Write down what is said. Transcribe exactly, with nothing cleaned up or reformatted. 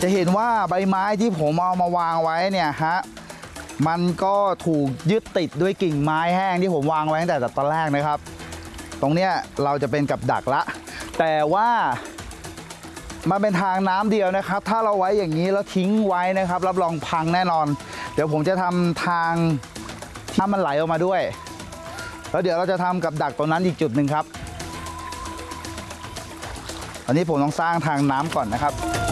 จะเห็นว่าใบไม้ที่ผมเอามาวางไว้เนี่ยฮะมันก็ถูกยึดติดด้วยกิ่งไม้แห้งที่ผมวางไว้ตั้งแต่ตอนแรกนะครับตรงเนี้ยเราจะเป็นกับดักละแต่ว่ามันเป็นทางน้ำเดียวนะครับถ้าเราไว้อย่างนี้แล้วทิ้งไว้นะครับรับรองพังแน่นอนเดี๋ยวผมจะทำทางน้ำมันไหลออกมาด้วยแล้วเดี๋ยวเราจะทำกับดักตรงนั้นอีกจุดหนึ่งครับอันนี้ผมต้องสร้างทางน้ำก่อนนะครับ